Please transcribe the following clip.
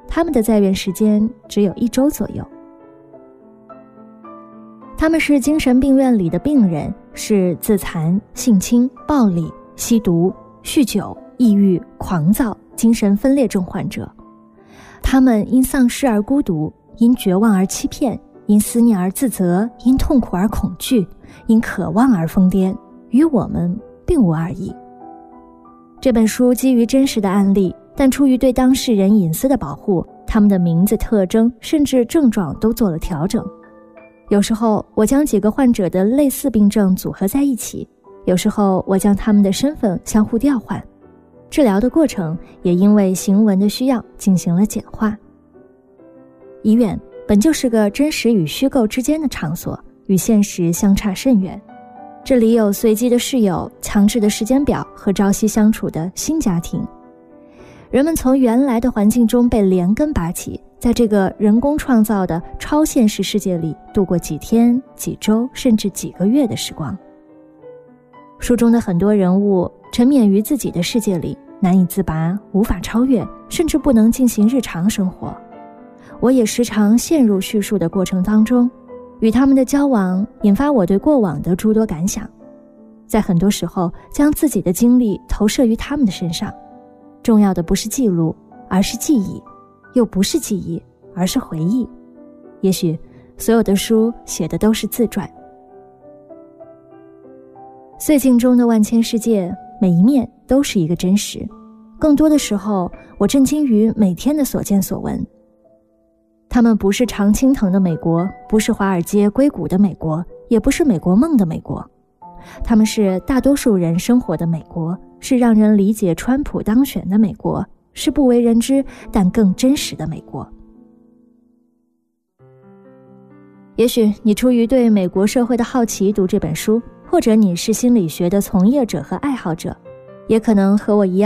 他们的在院时间只有1周左右。他们是精神病院里的病人，是自残、性侵、暴力、吸毒、酗酒、抑郁、狂躁、精神分裂症患者。他们因丧失而孤独，因绝望而欺骗，因思念而自责，因痛苦而恐惧，因渴望而疯癫，与我们并无二异。这本书基于真实的案例，但出于对当事人隐私的保护，他们的名字、特征甚至症状都做了调整。有时候我将几个患者的类似病症组合在一起，有时候我将他们的身份相互调换。治疗的过程也因为行文的需要进行了简化。医院本就是个真实与虚构之间的场所，与现实相差甚远。这里有随机的室友、强制的时间表和朝夕相处的新家庭。人们从原来的环境中被连根拔起，在这个人工创造的超现实世界里度过几天、几周甚至几个月的时光。书中的很多人物沉湎于自己的世界里，难以自拔，无法超越，甚至不能进行日常生活。我也时常陷入叙述的过程当中，与他们的交往引发我对过往的诸多感想，在很多时候将自己的经历投射于他们的身上。重要的不是记录，而是记忆，又不是记忆，而是回忆。也许所有的书写的都是自传。岁镜中的万千世界，每一面都是一个真实。更多的时候，我震惊于每天的所见所闻。他们不是常青藤的美国，不是华尔街硅谷的美国，也不是美国梦的美国。他们是大多数人生活的美国，是让人理解川普当选的美国，是不为人知但更真实的美国。也许你出于对美国社会的好奇读这本书，或者你是心理学的从业者和爱好者，也可能和我一样